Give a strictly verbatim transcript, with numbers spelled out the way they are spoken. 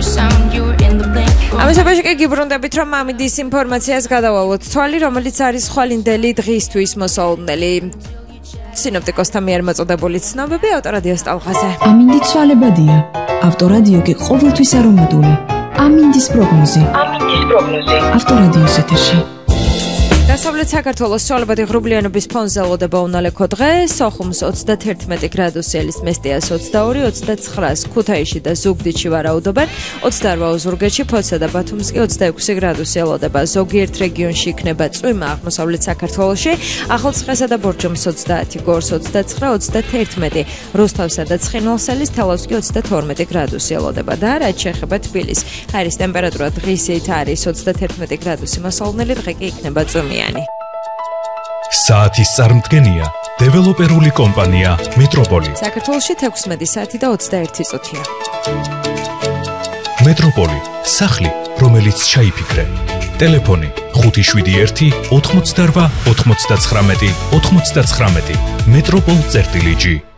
ამის სოფაში კი გიბრუნდებით, რომ ამინდის ინფორმაციას გადავალოთ თვალი, რომელიც არის ხვალინდელი დღისთვის მოსალოდნელი. სინოპტიკოსთა მიერ მოწოდებული ცნობები ავტორადიოს ტალღაზე. ამინდი ცვალებადია. ავტორადიო კი ყოველთვის არომატული. ამინდის პროგნოზი. ამინდის პროგნოზი. ავტორადიოს ეთერში. დასავლეთ საქართველოს ცვალებადი ღრუბლიანობის ფონზე ელოდება უნალექო დღე, სოხუმს ოცდაერთმეტი გრადუსი, ელისმესტიას ოცდაორი, ოცდაცხრას ქუთაისში და ზუგდიდში ვარაუდობენ, ოცდაორ ოზურგეთში, ფოთსა და ბათუმს კი ოცდაექვსი გრადუსი ელოდება. ზოგიერთ რეგიონში იქნება წვიმა აღმოსავლეთ საქართველოში, ახალციხესა და ბორჯომს ოცდაათი, გორს ოცდაცხრა, ოცდაერთმეტი, რუსთავსა და ცხინვალსელის თელავს კი ოცდათორმეტი გრადუსი ელოდება და რაც შეეხება თბილისს, ჰაერის ტემპერატურა დღისით არის ოცდაერთმეტი გრადუსი, მოსალოდნელი დღე კი იქნება წვიმიანი. საათის წარმდგენია დეველოპერული კომპანია მეტროპოლი. საქართველოში თექვსმეტი საათი და ოცდაერთი წუთია. მეტროპოლი, სახლი, რომელიც ჩაიფიქრე. ტელეფონი ხუთი შვიდი ერთი ოთხმოცდაორვა ოთხმოცდაცხრამეტი ოთხმოცდაცხრამეტი. მეტროპოლ წერტილი ჯი.